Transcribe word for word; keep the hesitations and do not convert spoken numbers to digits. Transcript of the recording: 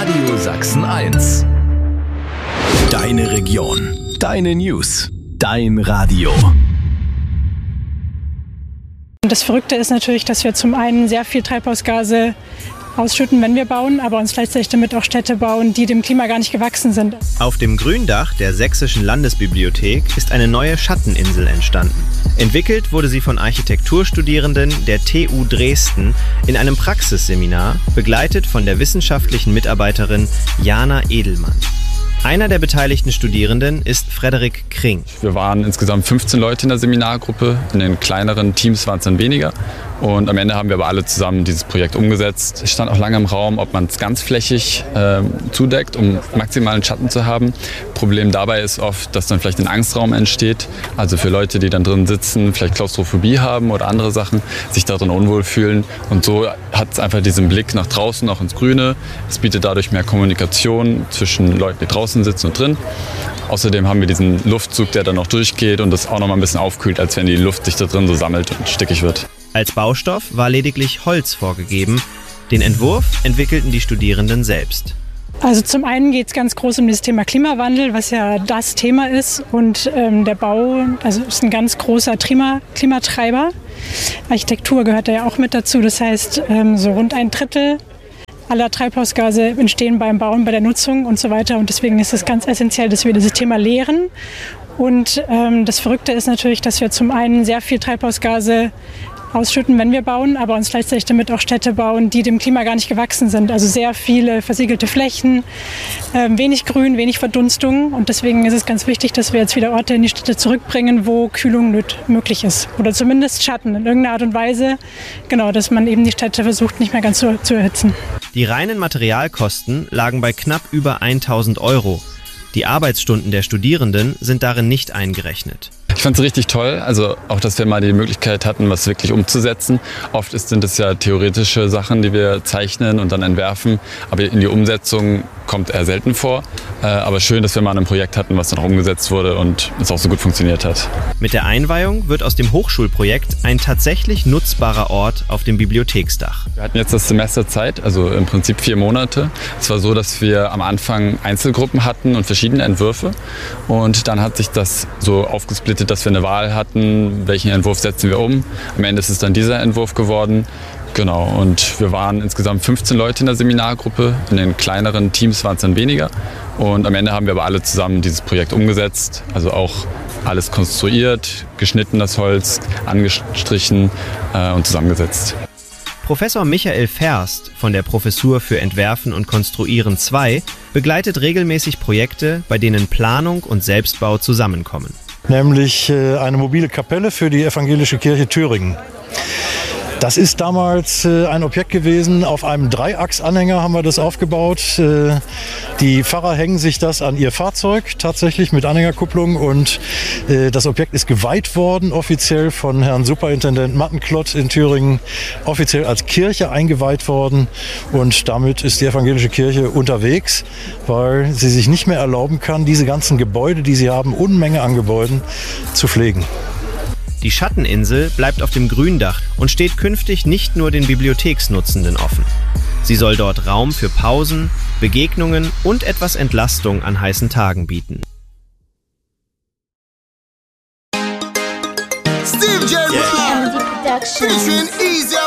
Radio Sachsen eins. Deine Region, deine News, dein Radio. Das Verrückte ist natürlich, dass wir zum einen sehr viel Treibhausgase ausschütten, wenn wir bauen, aber uns gleichzeitig damit auch Städte bauen, die dem Klima gar nicht gewachsen sind. Auf dem Gründach der Sächsischen Landesbibliothek ist eine neue Schatteninsel entstanden. Entwickelt wurde sie von Architekturstudierenden der T U Dresden in einem Praxisseminar, begleitet von der wissenschaftlichen Mitarbeiterin Jana Edelmann. Einer der beteiligten Studierenden ist Frederik Kring. Wir waren insgesamt fünfzehn Leute in der Seminargruppe. In den kleineren Teams waren es dann weniger. Und am Ende haben wir aber alle zusammen dieses Projekt umgesetzt. Es stand auch lange im Raum, ob man es ganzflächig äh, zudeckt, um maximalen Schatten zu haben. Problem dabei ist oft, dass dann vielleicht ein Angstraum entsteht. Also für Leute, die dann drin sitzen, vielleicht Klaustrophobie haben oder andere Sachen, sich darin unwohl fühlen. Und so hat es einfach diesen Blick nach draußen, auch ins Grüne. Es bietet dadurch mehr Kommunikation zwischen Leuten, die draußen sitzen und drin. Außerdem haben wir diesen Luftzug, der dann noch durchgeht und das auch noch mal ein bisschen aufkühlt, als wenn die Luft sich da drin so sammelt und stickig wird. Als Baustoff war lediglich Holz vorgegeben. Den Entwurf entwickelten die Studierenden selbst. Also zum einen geht es ganz groß um das Thema Klimawandel, was ja das Thema ist. Und ähm, der Bau also ist ein ganz großer Klima, Klimatreiber. Architektur gehört da ja auch mit dazu. Das heißt, ähm, so rund ein Drittel aller Treibhausgase entstehen beim Bauen, bei der Nutzung und so weiter. Und deswegen ist es ganz essentiell, dass wir dieses Thema lehren. Und ähm, das Verrückte ist natürlich, dass wir zum einen sehr viel Treibhausgase ausschütten, wenn wir bauen, aber uns gleichzeitig damit auch Städte bauen, die dem Klima gar nicht gewachsen sind. Also sehr viele versiegelte Flächen, äh, wenig Grün, wenig Verdunstung. Und deswegen ist es ganz wichtig, dass wir jetzt wieder Orte in die Städte zurückbringen, wo Kühlung möglich ist. Oder zumindest Schatten in irgendeiner Art und Weise. Genau, dass man eben die Städte versucht, nicht mehr ganz zu, zu erhitzen. Die reinen Materialkosten lagen bei knapp über tausend Euro. Die Arbeitsstunden der Studierenden sind darin nicht eingerechnet. Ich fand es richtig toll, also auch, dass wir mal die Möglichkeit hatten, was wirklich umzusetzen. Oft sind es ja theoretische Sachen, die wir zeichnen und dann entwerfen, aber in die Umsetzung kommt eher selten vor. Äh, aber schön, dass wir mal ein Projekt hatten, was dann auch umgesetzt wurde und es auch so gut funktioniert hat. Mit der Einweihung wird aus dem Hochschulprojekt ein tatsächlich nutzbarer Ort auf dem Bibliotheksdach. Wir hatten jetzt das Semester Zeit, also im Prinzip vier Monate. Es war so, dass wir am Anfang Einzelgruppen hatten und verschiedene Entwürfe und dann hat sich das so aufgesplittet, dass wir eine Wahl hatten, welchen Entwurf setzen wir um. Am Ende ist es dann dieser Entwurf geworden. Genau, und wir waren insgesamt fünfzehn Leute in der Seminargruppe. In den kleineren Teams waren es dann weniger. Und am Ende haben wir aber alle zusammen dieses Projekt umgesetzt. Also auch alles konstruiert, geschnitten das Holz, angestrichen äh, und zusammengesetzt. Professor Michael Ferst von der Professur für Entwerfen und Konstruieren zwei begleitet regelmäßig Projekte, bei denen Planung und Selbstbau zusammenkommen. Nämlich äh, eine mobile Kapelle für die evangelische Kirche Thüringen. Das ist damals äh, ein Objekt gewesen, auf einem Dreiachsanhänger haben wir das aufgebaut. Äh, die Pfarrer hängen sich das an ihr Fahrzeug, tatsächlich mit Anhängerkupplung. Und äh, das Objekt ist geweiht worden, offiziell von Herrn Superintendent Mattenklott in Thüringen, offiziell als Kirche eingeweiht worden. Und damit ist die evangelische Kirche unterwegs, weil sie sich nicht mehr erlauben kann, diese ganzen Gebäude, die sie haben, Unmenge an Gebäuden, zu pflegen. Die Schatteninsel bleibt auf dem Gründach und steht künftig nicht nur den Bibliotheksnutzenden offen. Sie soll dort Raum für Pausen, Begegnungen und etwas Entlastung an heißen Tagen bieten. Steve J. Rock, featuring Easy